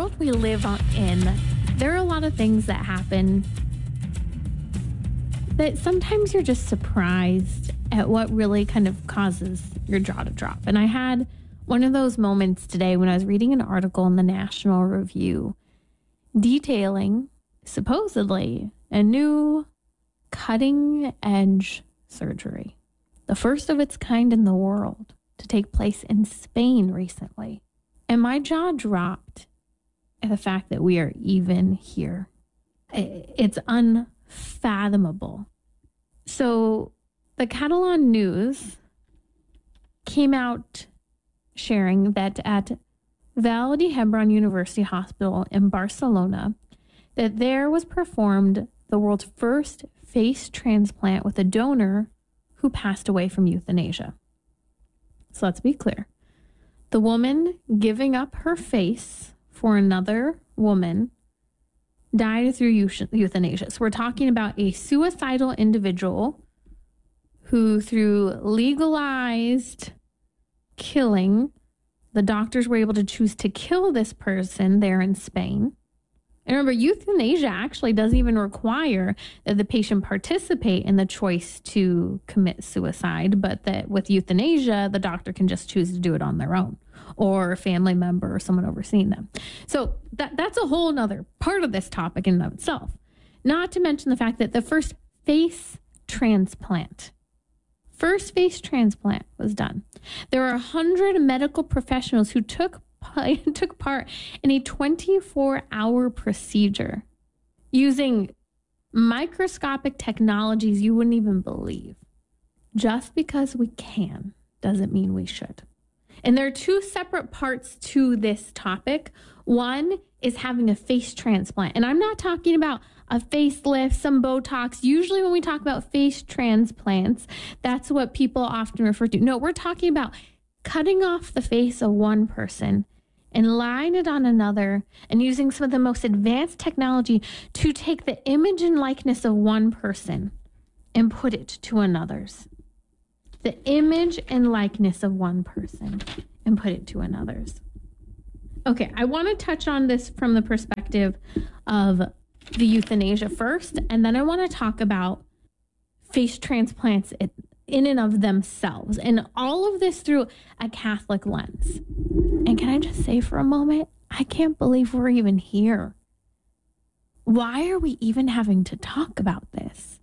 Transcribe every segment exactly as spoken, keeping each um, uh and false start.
world we live on- in, there are a lot of things that happen that sometimes you're just surprised at what really kind of causes your jaw to drop. And I had one of those moments today when I was reading an article in the National Review detailing, supposedly, a new cutting-edge surgery, the first of its kind in the world, to take place in Spain recently. And my jaw dropped at the fact that we are even here. It's unfathomable. So the Catalan News came out sharing that at Vall d'Hebron University Hospital in Barcelona, that there was performed the world's first face transplant with a donor who passed away from euthanasia. So let's be clear. The woman giving up her face for another woman died through euthanasia. So we're talking about a suicidal individual who, through legalized killing, the doctors were able to choose to kill this person there in Spain. And remember, euthanasia actually doesn't even require that the patient participate in the choice to commit suicide, but that with euthanasia, the doctor can just choose to do it on their own, or a family member or someone overseeing them. So that that's a whole nother part of this topic in and of itself. Not to mention the fact that the first face transplant, first face transplant was done. There are one hundred medical professionals who took took part in a twenty-four hour procedure using microscopic technologies you wouldn't even believe. Just because we can doesn't mean we should. And there are two separate parts to this topic. One is having a face transplant. And I'm not talking about a facelift, some Botox. Usually when we talk about face transplants, that's what people often refer to. No, we're talking about cutting off the face of one person and line it on another, and using some of the most advanced technology to take the image and likeness of one person and put it to another's. The image and likeness of one person and put it to another's. Okay, I want to touch on this from the perspective of the euthanasia first, and then I want to talk about face transplants in and of themselves, and all of this through a Catholic lens. And can I just say for a moment, I can't believe we're even here. Why are we even having to talk about this?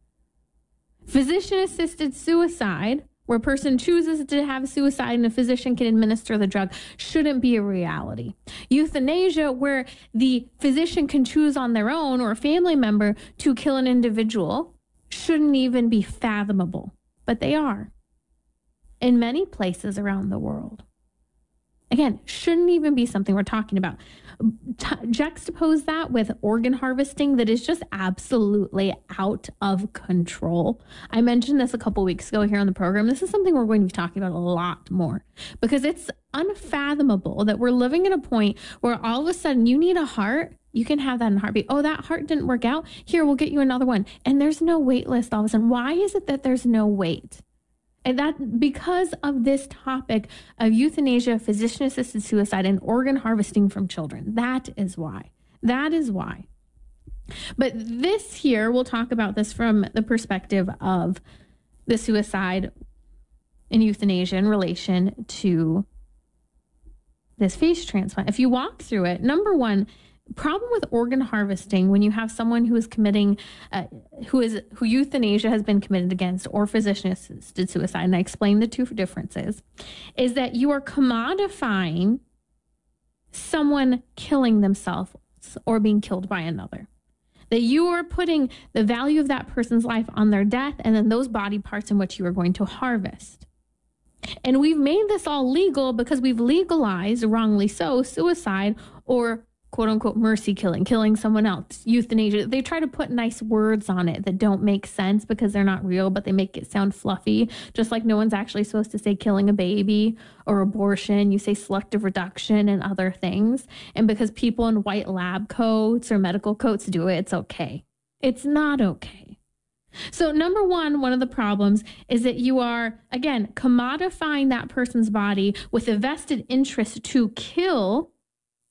Physician-assisted suicide, where a person chooses to have suicide and a physician can administer the drug, shouldn't be a reality. Euthanasia, where the physician can choose on their own or a family member to kill an individual, shouldn't even be fathomable. But they are in many places around the world. Again, shouldn't even be something we're talking about. T- juxtapose that with organ harvesting that is just absolutely out of control. I mentioned this a couple weeks ago here on the program. This is something we're going to be talking about a lot more because it's unfathomable that we're living at a point where all of a sudden you need a heart. You can have that in a heartbeat. Oh, that heart didn't work out. Here, we'll get you another one. And there's no wait list all of a sudden. Why is it that there's no wait? And that because of this topic of euthanasia, physician-assisted suicide, and organ harvesting from children. That is why. That is why. But this here, we'll talk about this from the perspective of the suicide and euthanasia in relation to this face transplant. If you walk through it, number one, problem with organ harvesting when you have someone who is committing, uh, who is who euthanasia has been committed against, or physician-assisted suicide, and I explained the two differences, is that you are commodifying someone killing themselves or being killed by another. That you are putting the value of that person's life on their death and then those body parts in which you are going to harvest. And we've made this all legal because we've legalized, wrongly so, suicide or quote unquote mercy killing, killing someone else, euthanasia. They try to put nice words on it that don't make sense because they're not real, but they make it sound fluffy. Just like no one's actually supposed to say killing a baby or abortion. You say selective reduction and other things. And because people in white lab coats or medical coats do it, it's okay. It's not okay. So number one, one of the problems is that you are, again, commodifying that person's body with a vested interest to kill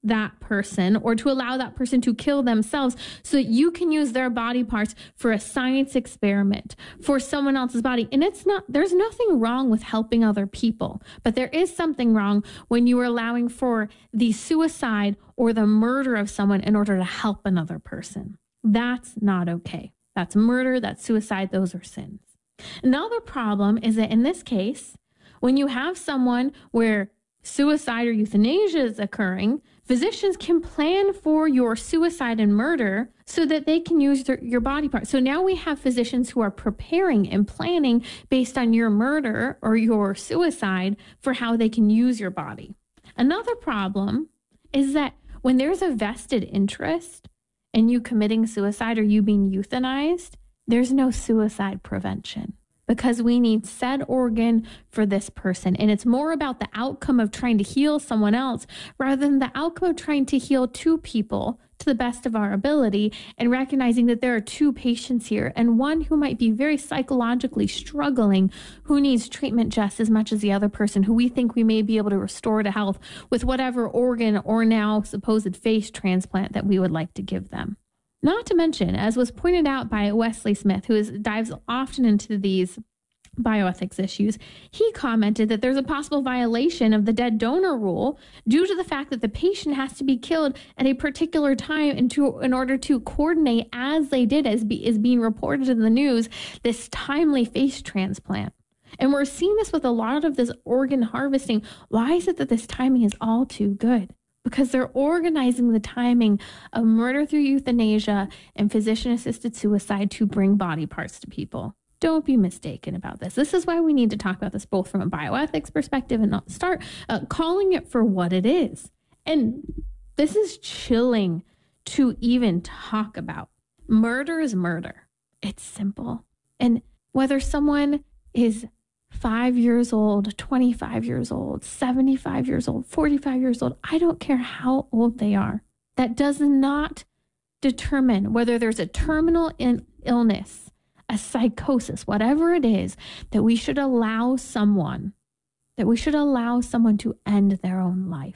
that person or to allow that person to kill themselves so that you can use their body parts for a science experiment for someone else's body. And it's not, there's nothing wrong with helping other people, but there is something wrong when you are allowing for the suicide or the murder of someone in order to help another person. That's not okay. That's murder, that's suicide, those are sins. Another problem is that in this case, when you have someone where suicide or euthanasia is occurring, physicians can plan for your suicide and murder so that they can use their, your body parts. So now we have physicians who are preparing and planning based on your murder or your suicide for how they can use your body. Another problem is that when there's a vested interest in you committing suicide or you being euthanized, there's no suicide prevention, because we need said organ for this person. And it's more about the outcome of trying to heal someone else rather than the outcome of trying to heal two people to the best of our ability, and recognizing that there are two patients here, and one who might be very psychologically struggling, who needs treatment just as much as the other person who we think we may be able to restore to health with whatever organ or now supposed face transplant that we would like to give them. Not to mention, as was pointed out by Wesley Smith, who is, dives often into these bioethics issues, he commented that there's a possible violation of the dead donor rule due to the fact that the patient has to be killed at a particular time in, to, in order to coordinate, as they did, as be, is being reported in the news, this timely face transplant. And we're seeing this with a lot of this organ harvesting. Why is it that this timing is all too good? Because they're organizing the timing of murder through euthanasia and physician-assisted suicide to bring body parts to people. Don't be mistaken about this. This is why we need to talk about this both from a bioethics perspective and not start uh, calling it for what it is. And this is chilling to even talk about. Murder is murder. It's simple. And whether someone is five years old, twenty-five years old, seventy-five years old, forty-five years old, I don't care how old they are. That does not determine whether there's a terminal in illness, a psychosis, whatever it is, that we should allow someone, that we should allow someone to end their own life.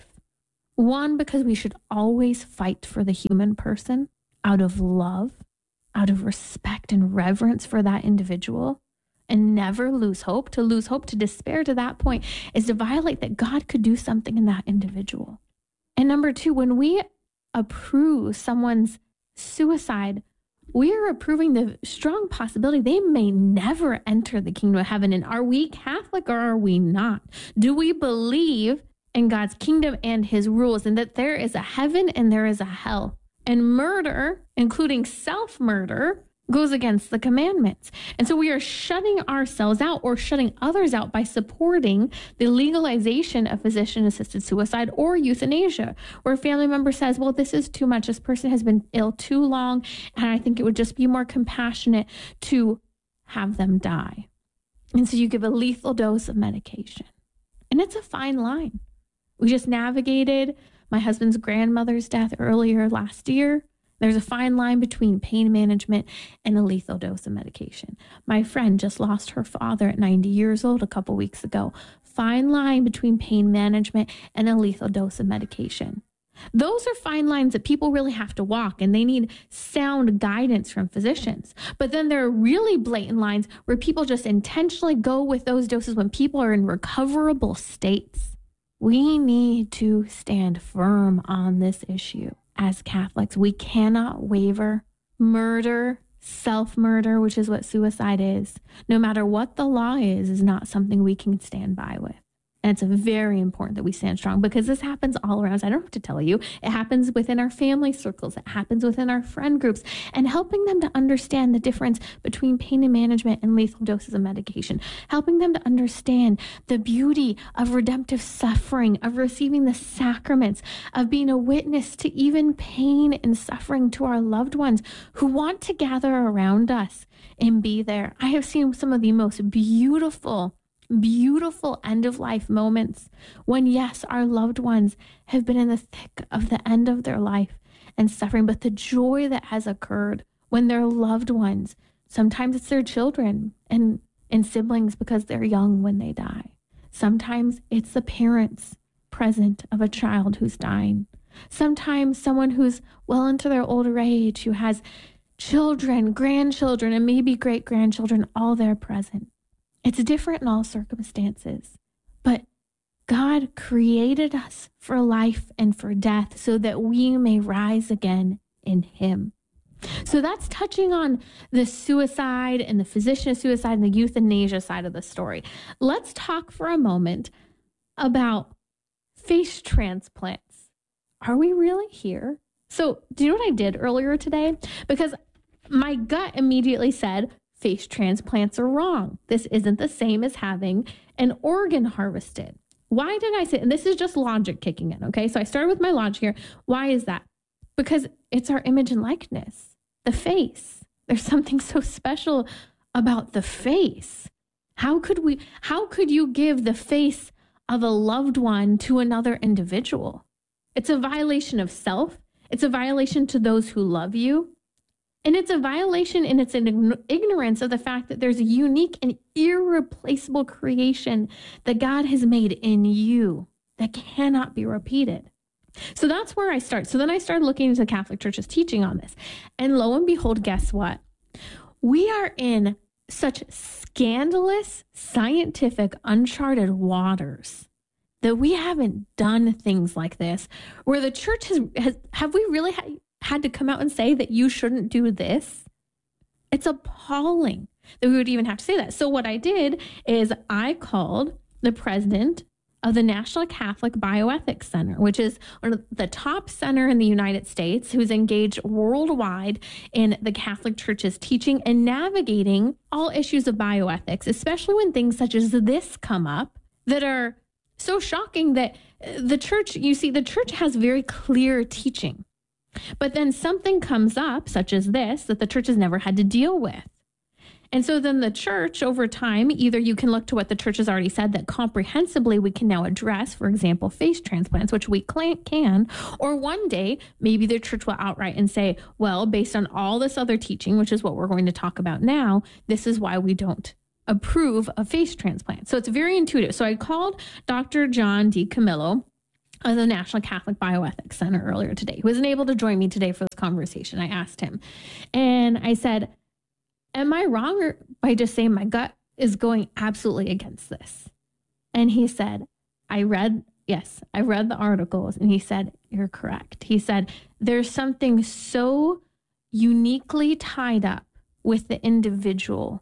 One, because we should always fight for the human person out of love, out of respect and reverence for that individual, and never lose hope. To lose hope, to despair to that point, is to violate that God could do something in that individual. And number two, when we approve someone's suicide, we are approving the strong possibility they may never enter the kingdom of heaven. And are we Catholic or are we not? Do we believe in God's kingdom and his rules, and that there is a heaven and there is a hell? And murder, including self-murder, goes against the commandments. And so we are shutting ourselves out or shutting others out by supporting the legalization of physician-assisted suicide or euthanasia, where a family member says, well, this is too much. This person has been ill too long, and I think it would just be more compassionate to have them die. And so you give a lethal dose of medication. And it's a fine line. We just navigated my husband's grandmother's death earlier last year. There's a fine line between pain management and a lethal dose of medication. My friend just lost her father at ninety years old a couple weeks ago. Fine line between pain management and a lethal dose of medication. Those are fine lines that people really have to walk, and they need sound guidance from physicians. But then there are really blatant lines where people just intentionally go with those doses when people are in recoverable states. We need to stand firm on this issue. As Catholics, we cannot waver. Murder, self-murder, which is what suicide is, no matter what the law is, is not something we can stand by with. And it's very important that we stand strong, because this happens all around us. I don't have to tell you. It happens within our family circles. It happens within our friend groups. And helping them to understand the difference between pain and management and lethal doses of medication. Helping them to understand the beauty of redemptive suffering, of receiving the sacraments, of being a witness to even pain and suffering to our loved ones who want to gather around us and be there. I have seen some of the most beautiful beautiful end-of-life moments when, yes, our loved ones have been in the thick of the end of their life and suffering, but the joy that has occurred when their loved ones, sometimes it's their children and, and siblings because they're young when they die. Sometimes it's the parents present of a child who's dying. Sometimes someone who's well into their older age, who has children, grandchildren, and maybe great-grandchildren, all there present. It's different in all circumstances. But God created us for life and for death so that we may rise again in him. So that's touching on the suicide and the physician of suicide and the euthanasia side of the story. Let's talk for a moment about face transplants. Are we really here? So do you know what I did earlier today? Because my gut immediately said face transplants are wrong. This isn't the same as having an organ harvested. Why did I say, and this is just logic kicking in, okay? So I started with my logic here. Why is that? Because it's our image and likeness, the face. There's something so special about the face. How could we, how could you give the face of a loved one to another individual? It's a violation of self. It's a violation to those who love you. And it's a violation in its ignorance of the fact that there's a unique and irreplaceable creation that God has made in you that cannot be repeated. So that's where I start. So then I started looking into the Catholic Church's teaching on this. And lo and behold, guess what? We are in such scandalous, scientific, uncharted waters that we haven't done things like this, where the church has, has have we really ha- had to come out and say that you shouldn't do this? It's appalling that we would even have to say that. So what I did is I called the president of the National Catholic Bioethics Center, which is one of the top center in the United States, who's engaged worldwide in the Catholic Church's teaching and navigating all issues of bioethics, especially when things such as this come up that are so shocking that the church, you see, the church has very clear teaching. But then something comes up, such as this, that the church has never had to deal with. And so then the church, over time, either you can look to what the church has already said that comprehensively we can now address, for example, face transplants, which we can, or one day maybe the church will outright and say, well, based on all this other teaching, which is what we're going to talk about now, this is why we don't approve of face transplants. So it's very intuitive. So I called Doctor John DiCamillo of the National Catholic Bioethics Center earlier today. He wasn't able to join me today for this conversation. I asked him, and I said, am I wrong or by just saying my gut is going absolutely against this? And he said, I read, yes, I read the articles. And he said, you're correct. He said, there's something so uniquely tied up with the individual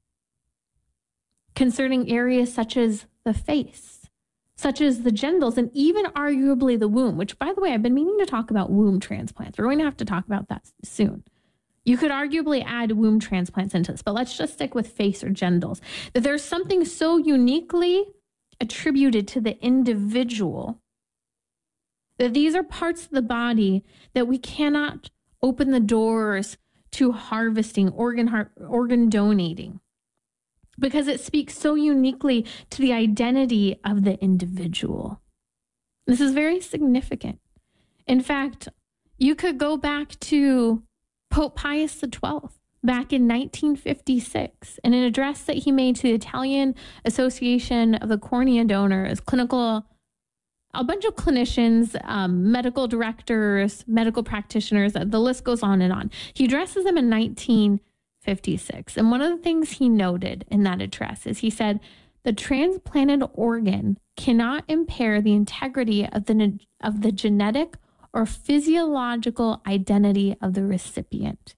concerning areas such as the face, such as the genitals, and even arguably the womb, which, by the way, I've been meaning to talk about womb transplants. We're going to have to talk about that soon. You could arguably add womb transplants into this, but let's just stick with face or genitals. That there's something so uniquely attributed to the individual that these are parts of the body that we cannot open the doors to harvesting, organ har- organ donating, because it speaks so uniquely to the identity of the individual. This is very significant. In fact, you could go back to Pope Pius the twelfth back in nineteen fifty-six in an address that he made to the Italian Association of the Cornea Donors, clinical, a bunch of clinicians, um, medical directors, medical practitioners, the list goes on and on. He addresses them in nineteen fifty-six. And one of the things he noted in that address is he said, the transplanted organ cannot impair the integrity of the, of the genetic or physiological identity of the recipient.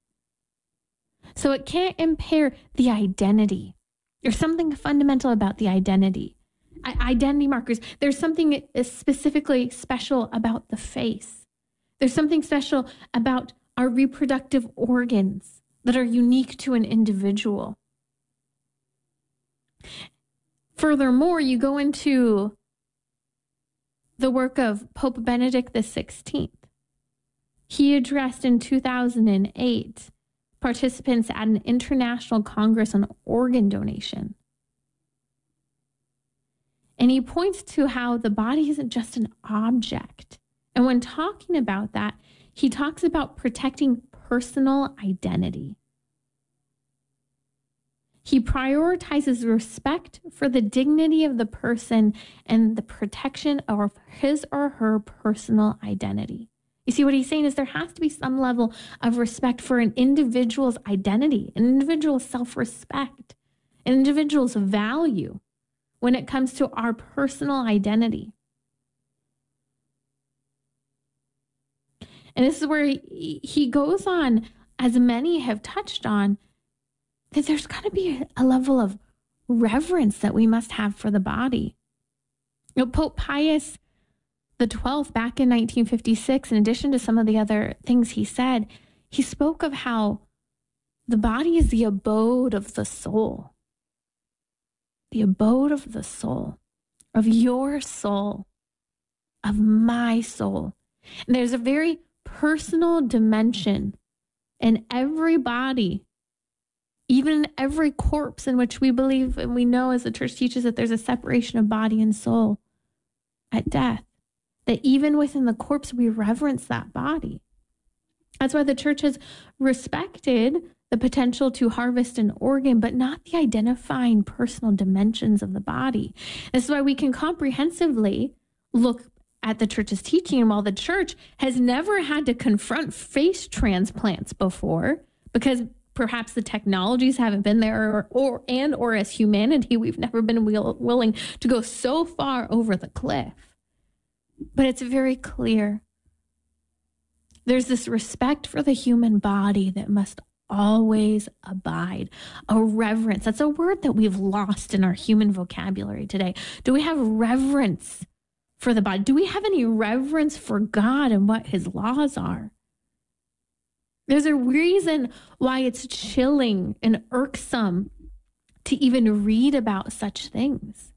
So it can't impair the identity. There's something fundamental about the identity. I- identity markers. There's something specifically special about the face. There's something special about our reproductive organs that are unique to an individual. Furthermore, you go into the work of Pope Benedict the sixteenth. He addressed in two thousand eight participants at an international congress on organ donation. And he points to how the body isn't just an object. And when talking about that, he talks about protecting personal identity. He prioritizes respect for the dignity of the person and the protection of his or her personal identity. You see, what he's saying is there has to be some level of respect for an individual's identity, an individual's self-respect, an individual's value when it comes to our personal identity. And this is where he, he goes on, as many have touched on, that there's got to be a, a level of reverence that we must have for the body. You know, Pope Pius the twelfth, back in nineteen fifty-six, in addition to some of the other things he said, he spoke of how the body is the abode of the soul. The abode of the soul, of your soul, of my soul. And there's a very personal dimension in every body, even every corpse in which we believe and we know as the church teaches that there's a separation of body and soul at death. That even within the corpse, we reverence that body. That's why the church has respected the potential to harvest an organ, but not the identifying personal dimensions of the body. This is why we can comprehensively look at the church's teaching. And while the church has never had to confront face transplants before, because perhaps the technologies haven't been there, or, or and or as humanity, we've never been will, willing to go so far over the cliff. But it's very clear. There's this respect for the human body that must always abide. A reverence. That's a word that we've lost in our human vocabulary today. Do we have reverence for the body? Do we have any reverence for God and what his laws are? There's a reason why it's chilling and irksome to even read about such things.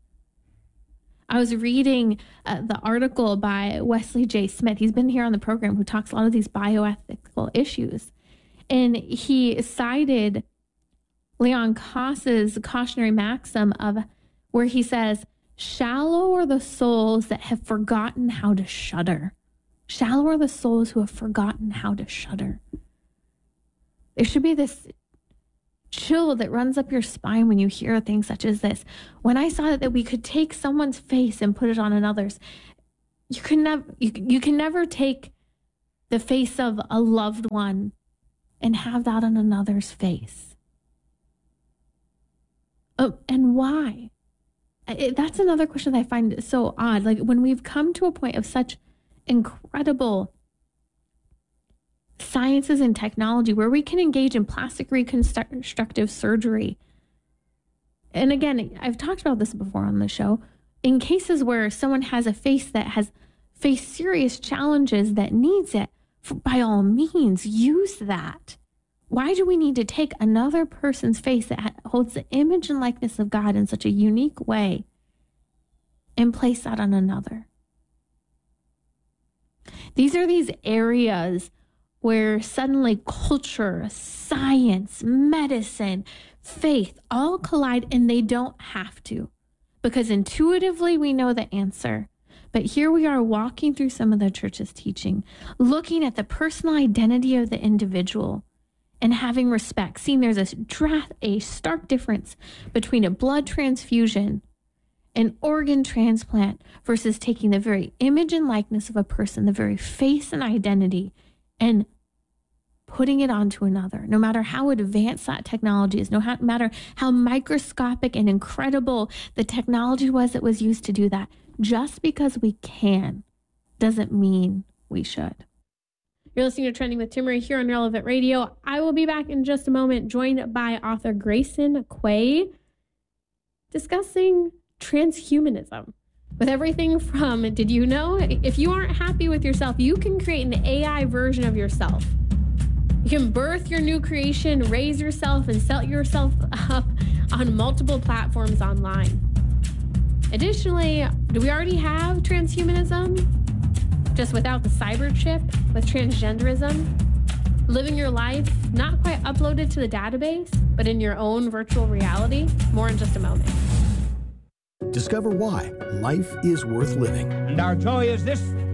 I was reading uh, the article by Wesley J. Smith. He's been here on the program, who talks a lot of these bioethical issues. And he cited Leon Koss's cautionary maxim of where he says, shallow are the souls that have forgotten how to shudder. Shallow are the souls who have forgotten how to shudder. There should be this chill that runs up your spine when you hear things such as this. When I saw that we could take someone's face and put it on another's, you can never you, you can never take the face of a loved one and have that on another's face. Oh, and why? It, that's another question that I find so odd. Like, when we've come to a point of such incredible sciences and technology where we can engage in plastic reconstructive surgery. And again, I've talked about this before on the show. In cases where someone has a face that has faced serious challenges that needs it, for, by all means, use that. Why do we need to take another person's face that holds the image and likeness of God in such a unique way and place that on another? These are these areas where suddenly culture, science, medicine, faith all collide, and they don't have to, because intuitively we know the answer. But here we are walking through some of the church's teaching, looking at the personal identity of the individual and having respect, seeing there's a, dra- a stark difference between a blood transfusion, an organ transplant, versus taking the very image and likeness of a person, the very face and identity, and putting it onto another. No matter how advanced that technology is, no matter how microscopic and incredible the technology was that was used to do that, just because we can doesn't mean we should. You're listening to Trending with Timmerie here on Relevant Radio. I will be back in just a moment, joined by author Grayson Quay, discussing transhumanism. With everything from, did you know, if you aren't happy with yourself, you can create an A I version of yourself. You can birth your new creation, raise yourself, and set yourself up on multiple platforms online. Additionally, do we already have transhumanism? Just without the cyber chip, with transgenderism? Living your life not quite uploaded to the database, but in your own virtual reality? More in just a moment. Discover why life is worth living. And our joy is this,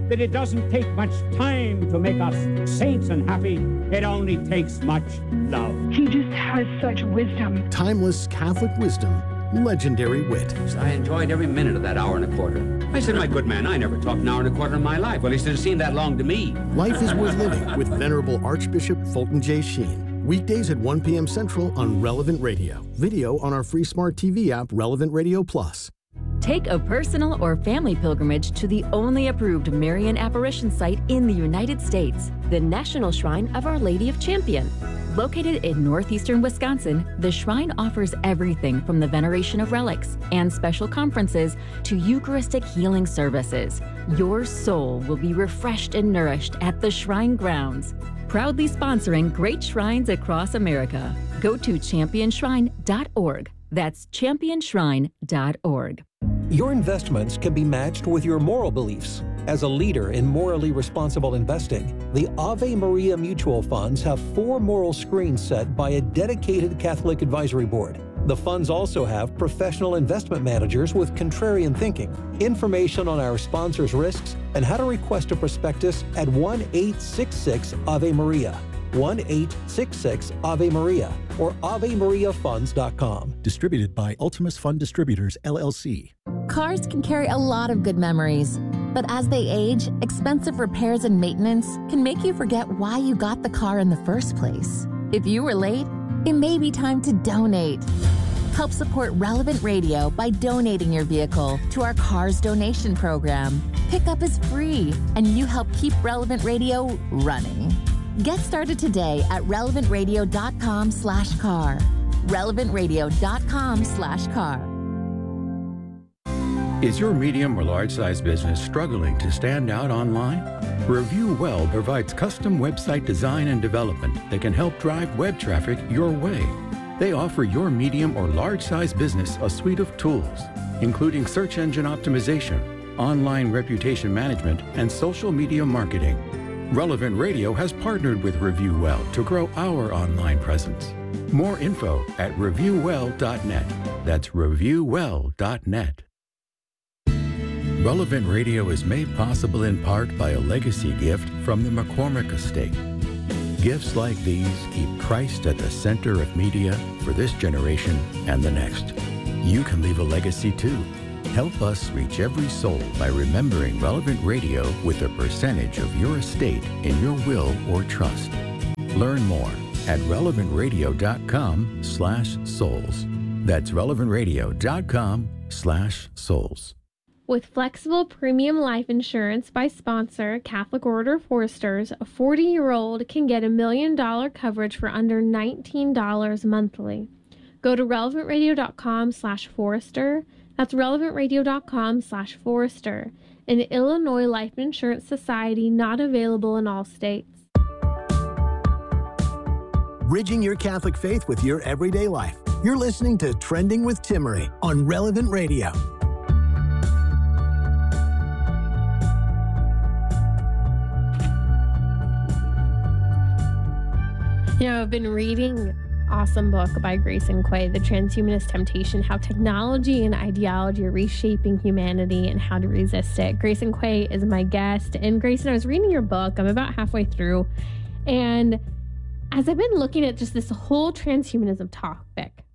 that it doesn't take much time to make us saints and happy. It only takes much love. He just has such wisdom. Timeless Catholic wisdom, legendary wit. I enjoyed every minute of that hour and a quarter. I said, my good man, I never talked an hour and a quarter in my life. Well, he said, it seemed that long to me. Life is worth living with Venerable Archbishop Fulton J. Sheen. Weekdays at one p.m. Central on Relevant Radio. Video on our free smart T V app, Relevant Radio Plus. Take a personal or family pilgrimage to the only approved Marian apparition site in the United States, the National Shrine of Our Lady of Champion. Located in northeastern Wisconsin, the shrine offers everything from the veneration of relics and special conferences to Eucharistic healing services. Your soul will be refreshed and nourished at the shrine grounds. Proudly sponsoring great shrines across America. Go to champion shrine dot org. That's champion shrine dot org. Your investments can be matched with your moral beliefs. As a leader in morally responsible investing, the Ave Maria Mutual Funds have four moral screens set by a dedicated Catholic advisory board. The funds also have professional investment managers with contrarian thinking. Information on our sponsors' risks and how to request a prospectus at one eight six six Ave Maria. one eight six six Ave Maria or ave maria funds dot com. Distributed by Ultimus Fund Distributors, L L C. Cars can carry a lot of good memories, but as they age, expensive repairs and maintenance can make you forget why you got the car in the first place. If you were late, it may be time to donate. Help support Relevant Radio by donating your vehicle to our Cars Donation Program. Pickup is free, and you help keep Relevant Radio running. Get started today at relevant radio dot com slash car. relevant radio dot com slash car. Is your medium or large-size business struggling to stand out online? Review Well provides custom website design and development that can help drive web traffic your way. They offer your medium or large-size business a suite of tools, including search engine optimization, online reputation management, and social media marketing. Relevant Radio has partnered with Review Well to grow our online presence. More info at review well dot net. That's review well dot net. Relevant Radio is made possible in part by a legacy gift from the McCormick Estate. Gifts like these keep Christ at the center of media for this generation and the next. You can leave a legacy too. Help us reach every soul by remembering Relevant Radio with a percentage of your estate in your will or trust. Learn more at relevant radio dot com slash souls. That's relevant radio dot com slash souls. With flexible premium life insurance by sponsor Catholic Order Foresters, a forty-year-old can get a million dollar coverage for under nineteen dollars monthly. Go to relevant radio dot com slash forester. That's relevant radio dot com slash forester. An Illinois Life Insurance Society, not available in all states. Bridging your Catholic faith with your everyday life. You're listening to Trending with Timmerie on Relevant Radio. You know, I've been reading awesome book by Grayson Quay, The Transhumanist Temptation, How Technology and Ideology Are Reshaping Humanity and How to Resist It. Grayson Quay is my guest. And Grayson, I was reading your book. I'm about halfway through. And as I've been looking at just this whole transhumanism topic,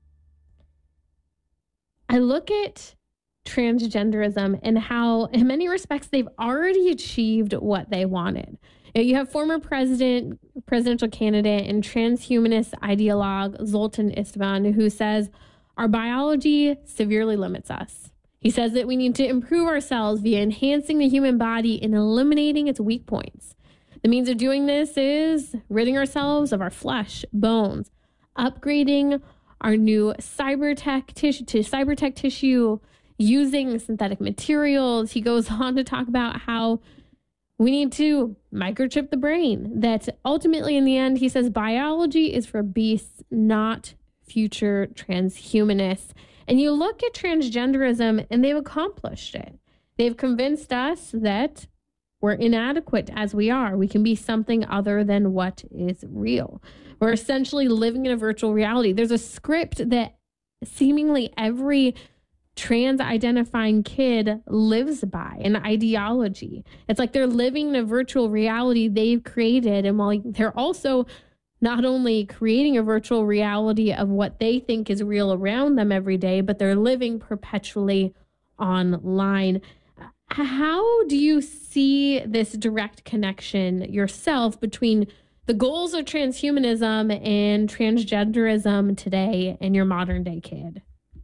I look at transgenderism and how, in many respects, they've already achieved what they wanted. You have former president, presidential candidate, and transhumanist ideologue Zoltan Istvan, who says our biology severely limits us. He says that we need to improve ourselves via enhancing the human body and eliminating its weak points. The means of doing this is ridding ourselves of our flesh, bones, upgrading our new cybertech tissue to cybertech tissue, using synthetic materials. He goes on to talk about how we need to microchip the brain. That ultimately, in the end, he says biology is for beasts, not future transhumanists. And you look at transgenderism, and they've accomplished it. They've convinced us that we're inadequate as we are. We can be something other than what is real. We're essentially living in a virtual reality. There's a script that seemingly every trans identifying kid lives by, an ideology. It's like they're living the virtual reality they've created. And while they're also not only creating a virtual reality of what they think is real around them every day, but they're living perpetually online. How do you see this direct connection yourself between the goals of transhumanism and transgenderism today and your modern day kid?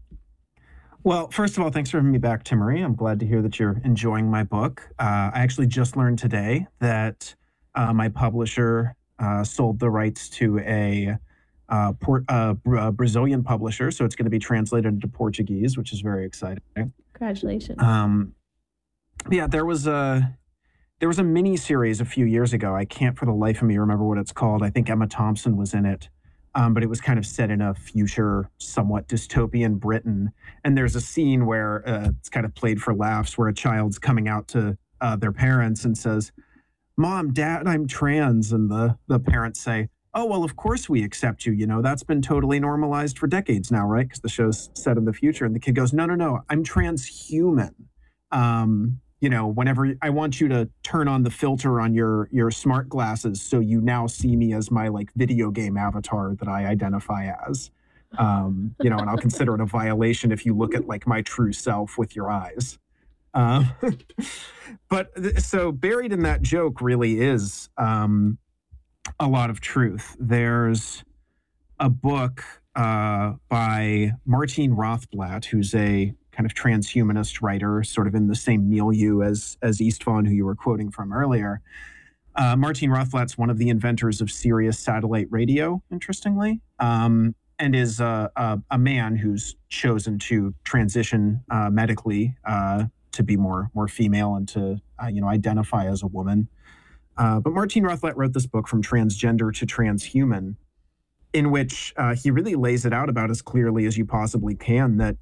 Well, first of all, thanks for having me back, Timmerie. I'm glad to hear that you're enjoying my book. Uh, I actually just learned today that uh, my publisher uh, sold the rights to a uh, port, uh, uh, Brazilian publisher, so it's going to be translated into Portuguese, which is very exciting. Congratulations. Um, yeah, there was a there was a mini series a few years ago. I can't for the life of me remember what it's called. I think Emma Thompson was in it. Um, but it was kind of set in a future, somewhat dystopian Britain. And there's a scene where uh, it's kind of played for laughs, where a child's coming out to uh, their parents and says, "Mom, Dad, I'm trans." And the, the parents say, "Oh, well, of course we accept you. You know, that's been totally normalized for decades now, right?" Because the show's set in the future. And the kid goes, "No, no, no, I'm transhuman. Um, you know, whenever I want you to turn on the filter on your your smart glasses, so you now see me as my like video game avatar that I identify as, um, you know, and I'll consider it a violation if you look at like my true self with your eyes." Um, but th- so buried in that joke really is um, a lot of truth. There's a book uh, by Martine Rothblatt, who's a kind of transhumanist writer, sort of in the same milieu as as Istvan, who you were quoting from earlier. Uh, Martine Rothblatt's one of the inventors of Sirius satellite radio, interestingly, um, and is uh, a, a man who's chosen to transition uh, medically uh, to be more more female and to uh, you know identify as a woman. Uh, but Martine Rothblatt wrote this book, From Transgender to Transhuman, in which uh, he really lays it out about as clearly as you possibly can that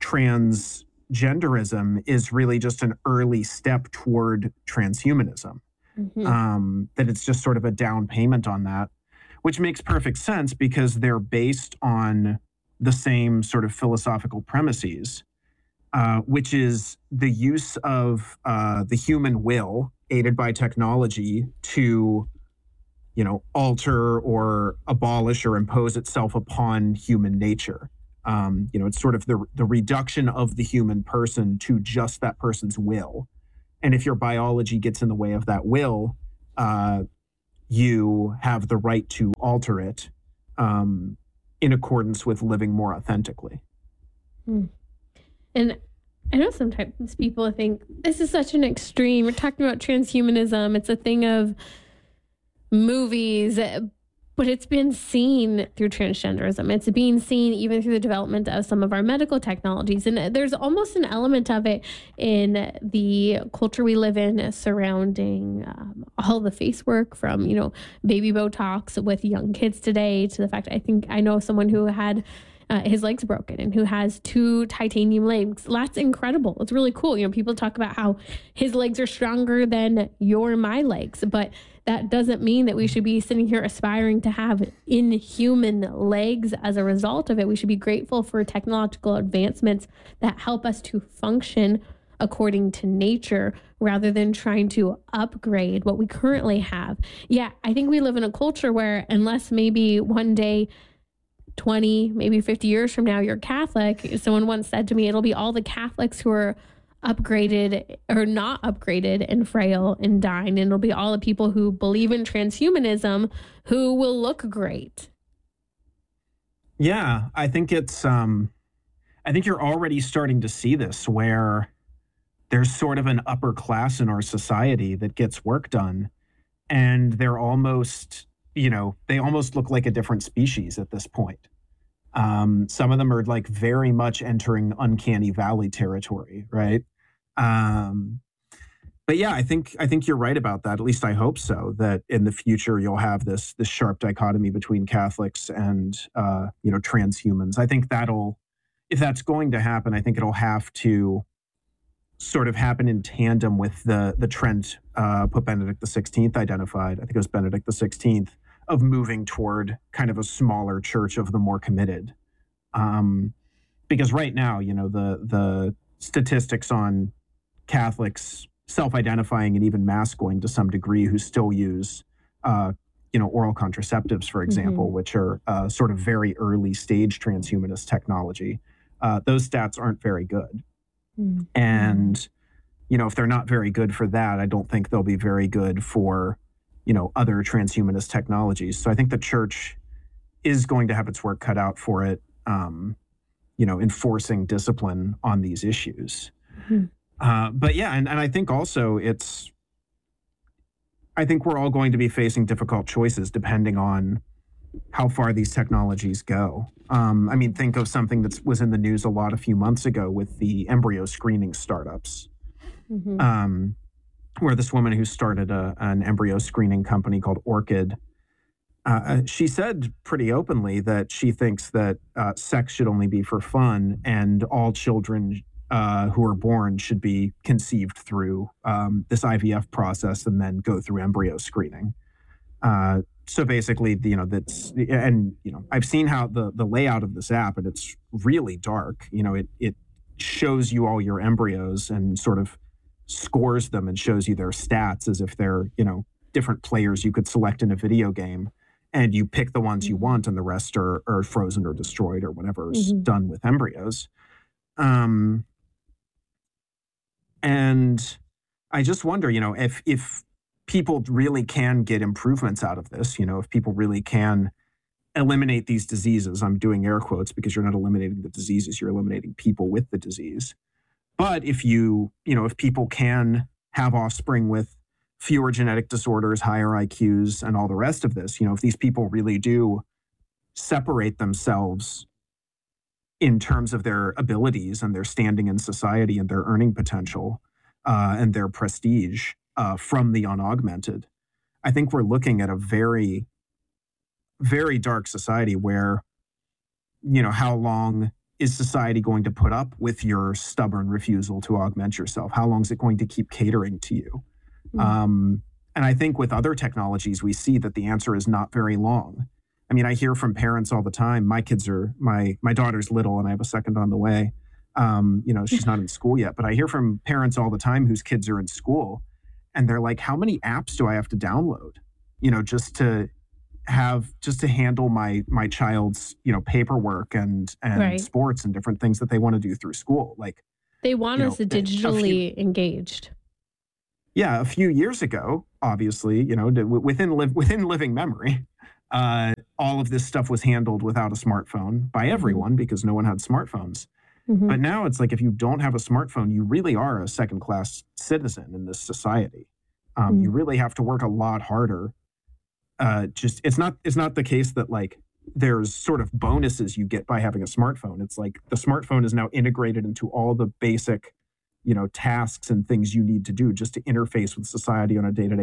transgenderism is really just an early step toward transhumanism. Mm-hmm. Um, that it's just sort of a down payment on that, which makes perfect sense because they're based on the same sort of philosophical premises, uh, which is the use of uh, the human will aided by technology to, you know, alter or abolish or impose itself upon human nature. Um, you know, it's sort of the the reduction of the human person to just that person's will. And if your biology gets in the way of that will, uh, you have the right to alter it um, in accordance with living more authentically. Hmm. And I know sometimes people think this is such an extreme. We're talking about transhumanism. It's a thing of movies. But it's been seen through transgenderism. It's being seen even through the development of some of our medical technologies. And there's almost an element of it in the culture we live in surrounding um, all the face work, from, you know, baby Botox with young kids today to the fact I think I know someone who had Uh, his legs broken and who has two titanium legs. That's incredible. It's really cool. You know, people talk about how his legs are stronger than your and my legs, but that doesn't mean that we should be sitting here aspiring to have inhuman legs as a result of it. We should be grateful for technological advancements that help us to function according to nature rather than trying to upgrade what we currently have. Yeah, I think we live in a culture where unless maybe one day twenty, maybe fifty years from now, you're Catholic. Someone once said to me, it'll be all the Catholics who are upgraded or not upgraded and frail and dying. And it'll be all the people who believe in transhumanism who will look great. Yeah, I think it's, um, I think you're already starting to see this where there's sort of an upper class in our society that gets work done, and they're almost, you know, they almost look like a different species at this point. Um, some of them are like very much entering uncanny valley territory, right? Um, but yeah, I think I think you're right about that. At least I hope so. That in the future you'll have this this sharp dichotomy between Catholics and uh, you know transhumans. I think that'll, if that's going to happen, I think it'll have to sort of happen in tandem with the the trend uh, Pope Benedict the sixteenth identified. I think it was Benedict the sixteenth. Of moving toward kind of a smaller church of the more committed. Um, because right now, you know, the the statistics on Catholics self-identifying and even mass going to some degree who still use, uh, you know, oral contraceptives, for example, Mhm. which are uh, sort of very early stage transhumanist technology. Uh, those stats aren't very good. Mm. And, you know, if they're not very good for that, I don't think they'll be very good for, you know, other transhumanist technologies. So I think the church is going to have its work cut out for it, um, you know, enforcing discipline on these issues. Mhm. Uh, but yeah, and, and I think also it's, I think we're all going to be facing difficult choices depending on how far these technologies go. Um, I mean, think of something that was in the news a lot a few months ago with the embryo screening startups, Mhm. um, where this woman who started a, an embryo screening company called Orchid, uh, she said pretty openly that she thinks that uh, sex should only be for fun and all children uh, who are born should be conceived through um, this I V F process and then go through embryo screening. Uh, so basically, you know, that's, and, you know, I've seen how the, the layout of this app, and it's really dark. You know, it, it shows you all your embryos and sort of scores them and shows you their stats as if they're, you know, different players you could select in a video game. And you pick the ones you want, and the rest are, are frozen or destroyed or whatever's Mhm. done with embryos. Um, and I just wonder, you know, if if people really can get improvements out of this, you know, if people really can eliminate these diseases. I'm doing air quotes because you're not eliminating the diseases, you're eliminating people with the disease. But if you, you know, if people can have offspring with fewer genetic disorders, higher I Qs, and all the rest of this, you know, if these people really do separate themselves in terms of their abilities and their standing in society and their earning potential uh, and their prestige uh, from the unaugmented, I think we're looking at a very, very dark society where, you know, how long is society going to put up with your stubborn refusal to augment yourself? How long is it going to keep catering to you? Mm. Um, and I think with other technologies, we see that the answer is not very long. I mean, I hear from parents all the time. My kids are, my my daughter's little and I have a second on the way. Um, you know, she's not in school yet, but I hear from parents all the time whose kids are in school and they're like, how many apps do I have to download? You know, just to have, just to handle my my child's, you know, paperwork and and Right. sports and different things that they want to do through school. Like, They want you us know, a- a few- digitally engaged. yeah, a few years ago, obviously, you know, d- within live within living memory, uh, all of this stuff was handled without a smartphone by everyone because no one had smartphones. Mhm. But now it's like if you don't have a smartphone, you really are a second class citizen in this society. Um, You Mm. really have to work a lot harder. Uh, just it's not it's not the case that like there's sort of bonuses you get by having a smartphone. It's like the smartphone is now integrated into all the basic, you know, tasks and things you need to do just to interface with society on a day-to-day